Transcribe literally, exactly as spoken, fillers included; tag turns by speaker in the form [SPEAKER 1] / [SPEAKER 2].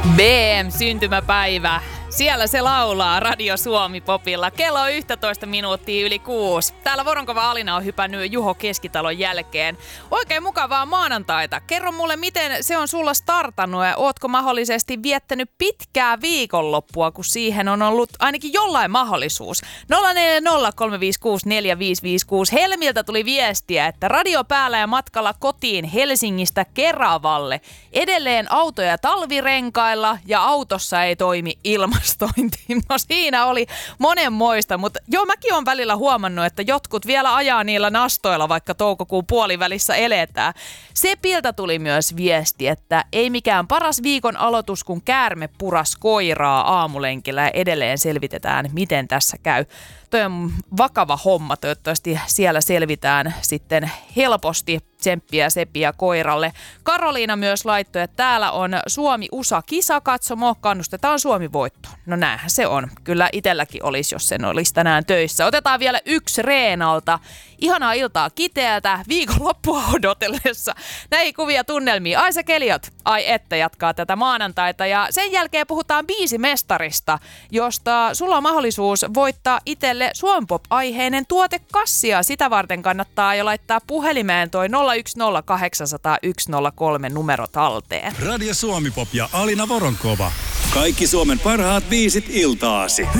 [SPEAKER 1] B M-syntymäpäivä. Siellä se laulaa Radio Suomi Popilla. Kello on yksitoista minuuttia yli kuusi. Täällä Voronkova Alina on hypännyt Juho Keskitalon jälkeen. Oikein mukavaa maanantaita. Kerro mulle, miten se on sulla startannut ja ootko mahdollisesti viettänyt pitkää viikonloppua, kun siihen on ollut ainakin jollain mahdollisuus. nolla neljä nolla kolme viisi kuusi neljä viisi viisi kuusi. Helmiltä tuli viestiä, että radio päällä ja matkalla kotiin Helsingistä Keravalle. Edelleen autoja talvirenkailla ja autossa ei toimi ilma. No siinä oli monenmoista, mutta joo, mäkin olen välillä huomannut, että jotkut vielä ajaa niillä nastoilla, vaikka toukokuun puolivälissä eletään. Sepiltä tuli myös viesti, että ei mikään paras viikon aloitus, kun käärme puras koiraa aamulenkillä ja edelleen selvitetään, miten tässä käy. Toi on vakava homma, toivottavasti siellä selvitään sitten helposti. Tsemppiä Sepiä koiralle. Karoliina myös laittoi, että täällä on Suomi-U S A-kisakatsomo, kannustetaan Suomi voittoon. No näähän se on. Kyllä itselläkin olisi, jos sen olisi tänään töissä. Otetaan vielä yksi Reenalta. Ihanaa iltaa Kiteältä, viikonloppua odotellessa. Näihin kuvia tunnelmia. Aisa Keliot, ai että jatkaa tätä maanantaita. Ja sen jälkeen puhutaan biisimestarista, josta sulla on mahdollisuus voittaa itselle Suomi-pop-aiheinen tuotekassia. Sitä varten kannattaa jo laittaa puhelimeen toi nolla yksi nolla kahdeksan nolla nolla yksi nolla kolme numero talteen.
[SPEAKER 2] Radio Suomi Pop ja Alina Voronkova. Kaikki Suomen parhaat biisit iltaasi.